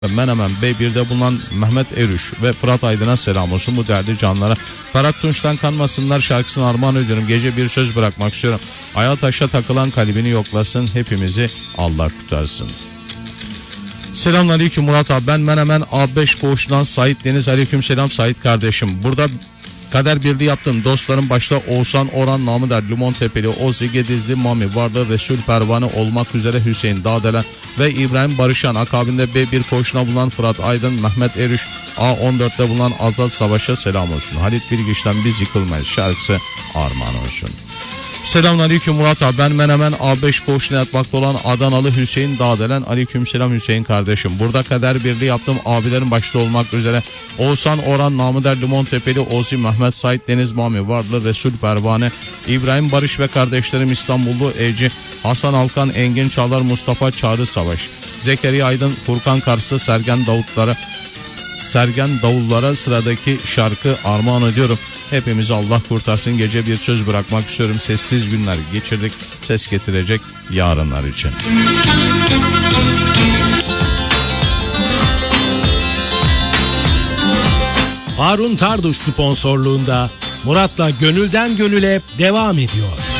Menemen B1'de bulunan Mehmet Erüş ve Fırat Aydın'a selam olsun bu değerli canlara. Ferhat Tunç'tan Kanmasınlar şarkısını armağan ediyorum. Gece bir söz bırakmak istiyorum. Aya taşa takılan kalbini yoklasın, hepimizi Allah kurtarsın. Selamünaleyküm Murat abi, ben Menemen A5 koğuşundan Sait Deniz. Aleyküm selam Sait kardeşim. Burada kader birliği yaptım. Dostlarım başta Oğuzhan Orhan, namı der Limon Tepeli, Ozi Gedizli, Mami Vardı, Resul Pervane olmak üzere Hüseyin Dağdelen ve İbrahim Barışan. Akabinde B1 koğuşuna bulunan Fırat Aydın, Mehmet Erüş, A14'te bulunan Azat Savaş'a selam olsun. Halit Bilgiç'ten Biz Yıkılmayız şarkısı armağan olsun. Selamünaleyküm Murat abi, ben Menemen A5 koğuşuna yatmakta olan Adanalı Hüseyin Dağdelen. Aleykümselam Hüseyin kardeşim. Burada kader birliği yaptım. Abilerin başta olmak üzere Oğuzhan Orhan, namı der Limon Tepeli, Ozi, Mehmet Sait Deniz, Mami Varlı, Resul Pervane, İbrahim Barış ve kardeşlerim İstanbullu Evci, Hasan Alkan, Engin Çağlar, Mustafa Çağrı Savaş, Zekeriya Aydın, Furkan Karslı, Sergen Davullara sıradaki şarkı armağan ediyorum. Hepimizi Allah kurtarsın. Gece bir söz bırakmak istiyorum. Sessiz günler geçirdik. Ses getirecek yarınlar için. Harun Tarduş sponsorluğunda Murat'la Gönülden Gönüle devam ediyor.